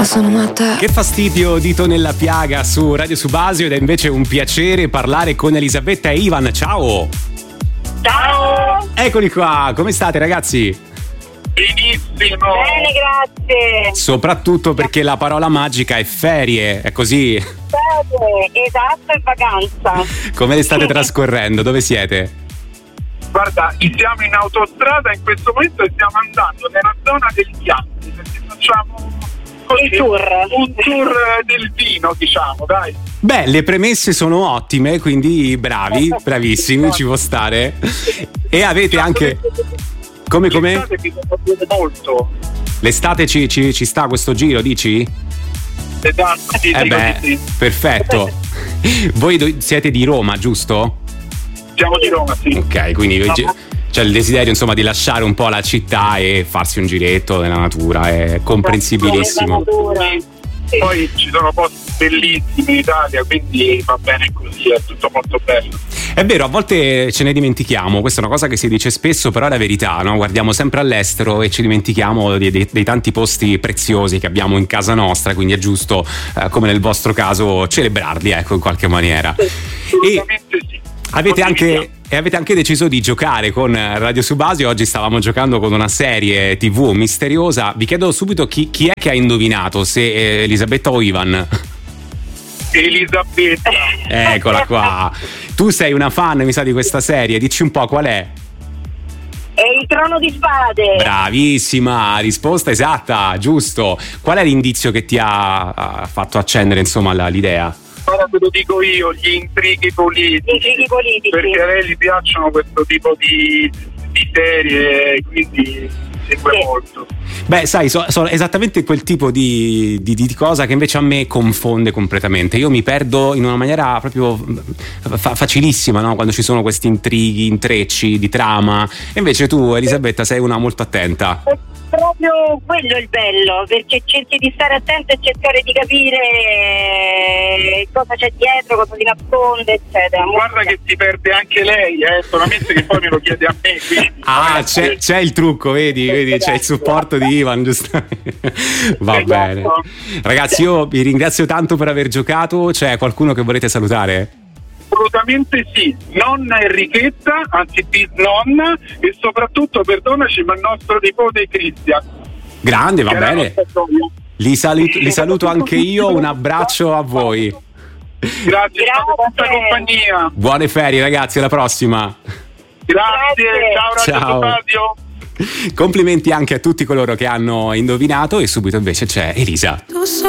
ma sono matta. Che fastidio, dito nella piaga su Radio Subasio, ed è invece un piacere parlare con Elisabetta e Ivan. Ciao! Ciao! Eccoli qua, come state ragazzi? Benissimo! Bene, grazie. Soprattutto perché la parola magica è ferie, è così? Bene, esatto, è vacanza. Come le state trascorrendo? Dove siete? Guarda, siamo in autostrada in questo momento e stiamo andando nella zona del Chianti, perché facciamo un tour del vino, diciamo, dai. Beh, le premesse sono ottime, quindi bravi, bravissimi, ci può stare. E avete anche... Come? L'estate bisogna bere molto. L'estate ci sta questo giro, dici? Esatto, sì, sì. Perfetto. Voi siete di Roma, giusto? Siamo di Roma, sì. Ok, quindi c'è il desiderio, insomma, di lasciare un po' la città e farsi un giretto nella natura, è comprensibilissimo. Poi ci sono posti bellissimi in Italia, quindi va bene così, è tutto molto bello. È vero, a volte ce ne dimentichiamo, questa è una cosa che si dice spesso, però è la verità, no? Guardiamo sempre all'estero e ci dimentichiamo dei tanti posti preziosi che abbiamo in casa nostra, quindi è giusto, come nel vostro caso, celebrarli, ecco, in qualche maniera. Assolutamente sì. Avete anche deciso di giocare con Radio Subasio. Oggi stavamo giocando con una serie TV misteriosa. Vi chiedo subito chi è che ha indovinato, se Elisabetta o Ivan. Elisabetta. Eccola qua. Tu sei una fan, mi sa, di questa serie. Dici un po' qual è? È il Trono di Spade. Bravissima, risposta esatta, giusto. Qual è l'indizio che ti ha fatto accendere, insomma, l'idea? Ora te lo dico io, gli intrighi politici. Perché a lei gli piacciono questo tipo di serie, quindi segue molto. Beh, sai, sono esattamente quel tipo di cosa che invece a me confonde completamente. Io mi perdo in una maniera proprio facilissima, no? Quando ci sono questi intrighi, intrecci di trama. E invece tu, Elisabetta, sei una molto attenta. Proprio quello è il bello, perché cerchi di stare attento e cercare di capire cosa c'è dietro, cosa ti nasconde, eccetera. Guarda che si perde anche lei, solamente che poi me lo chiede a me. Quindi, c'è il trucco, vedi, c'è il supporto di Ivan, giustamente. Va bene. Ragazzi, io vi ringrazio tanto per aver giocato. C'è qualcuno che volete salutare? Assolutamente sì, nonna Enrichetta, anzi nonna, e soprattutto, perdonaci, ma il nostro nipote Cristian. Grande, va bene. Li saluto anche io, un abbraccio a voi. Grazie per la vostra compagnia. Buone ferie ragazzi, alla prossima. Grazie. Ciao Radio. Complimenti anche a tutti coloro che hanno indovinato, e subito invece c'è Elisa.